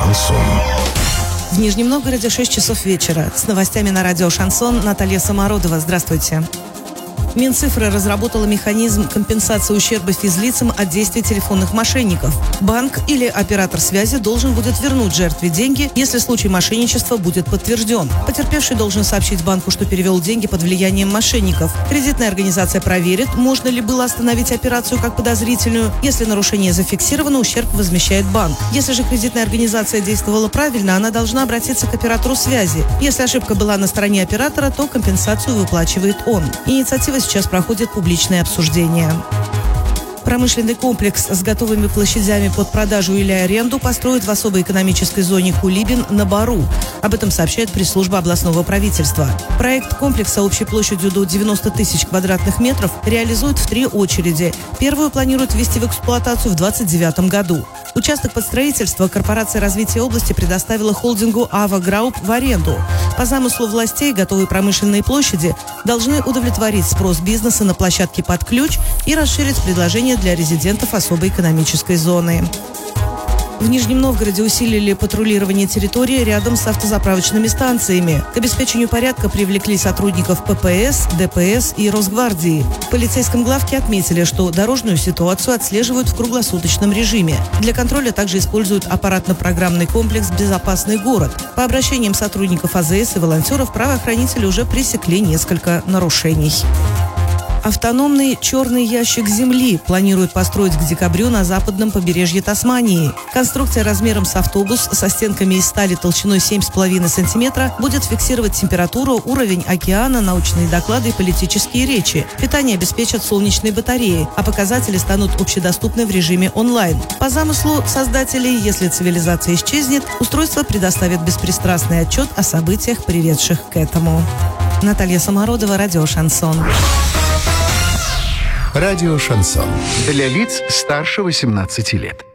Шансон. В Нижнем Новгороде 6 часов вечера. С новостями на радио «Шансон» Наталья Самородова. Здравствуйте. Минцифры разработала механизм компенсации ущерба физлицам от действий телефонных мошенников. Банк или оператор связи должен будет вернуть жертве деньги, если случай мошенничества будет подтвержден. Потерпевший должен сообщить банку, что перевел деньги под влиянием мошенников. Кредитная организация проверит, можно ли было остановить операцию как подозрительную. Если нарушение зафиксировано, ущерб возмещает банк. Если же кредитная организация действовала правильно, она должна обратиться к оператору связи. Если ошибка была на стороне оператора, то компенсацию выплачивает он. Инициатива сейчас проходит публичное обсуждение. Промышленный комплекс с готовыми площадями под продажу или аренду построят в особой экономической зоне Кулибин на Бару. Об этом сообщает пресс-служба областного правительства. Проект комплекса общей площадью до 90 тысяч квадратных метров реализуют в 3 очереди. Первую планируют ввести в эксплуатацию в 2029 году. Участок под строительство корпорация развития области предоставила холдингу «Ава Грауп» в аренду. По замыслу властей, готовые промышленные площади должны удовлетворить спрос бизнеса на площадке под ключ и расширить предложение для резидентов особой экономической зоны. В Нижнем Новгороде усилили патрулирование территории рядом с автозаправочными станциями. К обеспечению порядка привлекли сотрудников ППС, ДПС и Росгвардии. В полицейском главке отметили, что дорожную ситуацию отслеживают в круглосуточном режиме. Для контроля также используют аппаратно-программный комплекс «Безопасный город». По обращениям сотрудников АЗС и волонтеров правоохранители уже пресекли несколько нарушений. Автономный черный ящик земли планируют построить к декабрю на западном побережье Тасмании. Конструкция размером с автобус со стенками из стали толщиной 7,5 см будет фиксировать температуру, уровень океана, научные доклады и политические речи. Питание обеспечат солнечные батареи, а показатели станут общедоступны в режиме онлайн. По замыслу создателей, если цивилизация исчезнет, устройство предоставит беспристрастный отчет о событиях, приведших к этому. Наталья Самородова, радио «Шансон». Радио «Шансон». Для лиц старше 18 лет.